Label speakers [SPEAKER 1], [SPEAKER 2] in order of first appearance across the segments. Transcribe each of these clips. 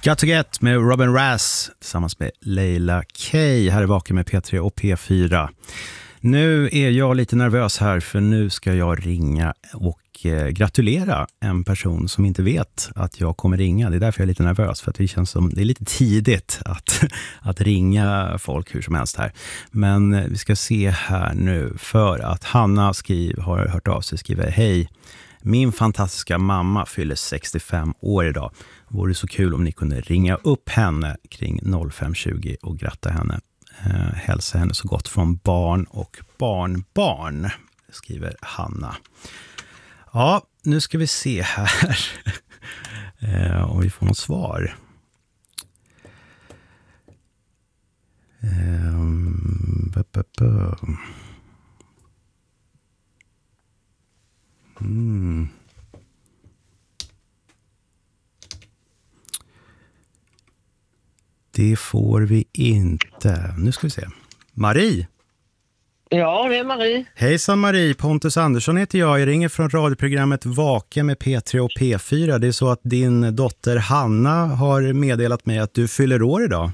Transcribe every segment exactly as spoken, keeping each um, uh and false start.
[SPEAKER 1] Got to Get med Robin Rass tillsammans med Leila K. Här är Vaken med P tre och P fyra. Nu är jag lite nervös här för nu ska jag ringa och eh, gratulera en person som inte vet att jag kommer ringa. Det är därför jag är lite nervös, för att det känns som det är lite tidigt att, att ringa folk hur som helst här. Men eh, vi ska se här nu, för att Hanna skriv, har hört av sig, skriver: hej, min fantastiska mamma fyller sextiofem år idag. Vore så kul om ni kunde ringa upp henne kring noll fem tjugo och gratta henne. Eh, hälsa henne så gott från barn och barnbarn, skriver Hanna. Ja, nu ska vi se här eh, om vi får något svar. Eh, bu, bu, bu. Mm. Det får vi inte. Nu ska vi se. Marie.
[SPEAKER 2] Ja, det är Marie.
[SPEAKER 1] Hejsan Marie, Pontus Andersson heter jag. Jag ringer från radioprogrammet Vaken med P tre och P fyra. Det är så att din dotter Hanna har meddelat mig att du fyller år idag.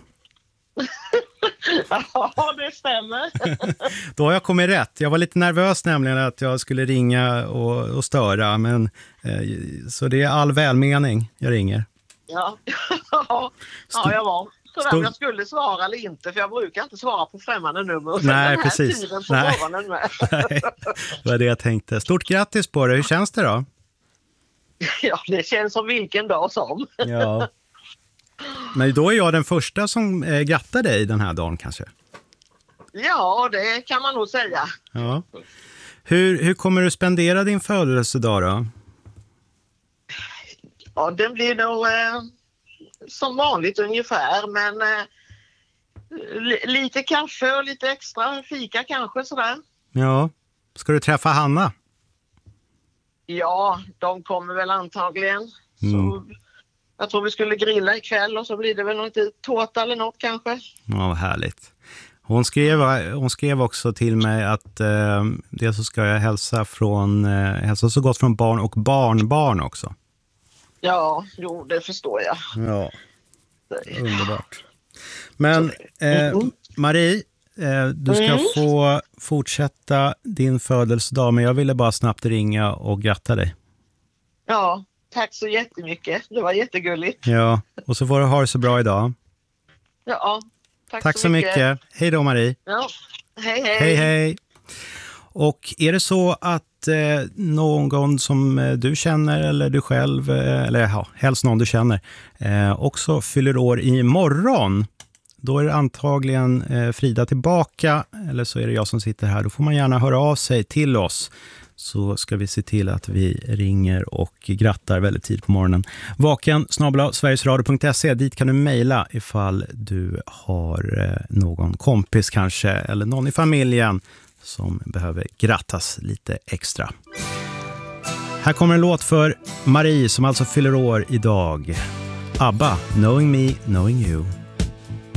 [SPEAKER 2] Ja, det stämmer.
[SPEAKER 1] Då har jag kommit rätt. Jag var lite nervös nämligen att jag skulle ringa och, och störa. Men, eh, så det är all välmening jag ringer.
[SPEAKER 2] Ja, ja jag var. Så där, jag skulle svara eller inte, för jag brukar inte svara på främmande nummer.
[SPEAKER 1] Nej,
[SPEAKER 2] den här
[SPEAKER 1] precis.
[SPEAKER 2] Tiden på
[SPEAKER 1] Nej.
[SPEAKER 2] morgonen med.
[SPEAKER 1] Nej, det var det jag tänkte. Stort grattis på det. Hur känns det då?
[SPEAKER 2] Ja, det känns som vilken dag som.
[SPEAKER 1] Ja. Men då är jag den första som eh, grattar dig den här dagen kanske.
[SPEAKER 2] Ja, det kan man nog säga.
[SPEAKER 1] Ja. Hur, hur kommer du spendera din födelsedag då?
[SPEAKER 2] Ja, den blir nog eh, som vanligt ungefär, men eh, li- lite kaffe och lite extra fika kanske sådär.
[SPEAKER 1] Ja. Ska du träffa Hanna?
[SPEAKER 2] Ja, de kommer väl antagligen.
[SPEAKER 1] Mm.
[SPEAKER 2] Så jag tror vi skulle grilla ikväll och så blir det väl något tårta eller något kanske.
[SPEAKER 1] Ja, härligt. Hon skrev, hon skrev också till mig att eh, det så ska jag hälsa, från, eh, hälsa så gott från barn och barnbarn också.
[SPEAKER 2] Ja, jo, det förstår jag.
[SPEAKER 1] Ja, underbart. Men eh, Marie, eh, du ska
[SPEAKER 2] Mm.
[SPEAKER 1] få fortsätta din födelsedag, men jag ville bara snabbt ringa och gratta dig.
[SPEAKER 2] Ja, tack så jättemycket. Det var jättegulligt.
[SPEAKER 1] Ja, och så får du ha det så bra idag.
[SPEAKER 2] Ja, tack,
[SPEAKER 1] Tack så mycket. mycket. Hej då Marie.
[SPEAKER 2] Ja, hej hej.
[SPEAKER 1] Hej hej. Och är det så att eh, någon som eh, du känner eller du själv, eh, eller ja, helst någon du känner, eh, också fyller år i morgon, då är det antagligen eh, Frida tillbaka, eller så är det jag som sitter här. Då får man gärna höra av sig till oss, så ska vi se till att vi ringer och grattar väldigt tid på morgonen. Vaken snabel-a sverigesradio punkt se, dit kan du mejla ifall du har eh, någon kompis kanske, eller någon i familjen som behöver grattas lite extra. Här kommer en låt för Marie som alltså fyller år idag. ABBA, Knowing Me, Knowing You.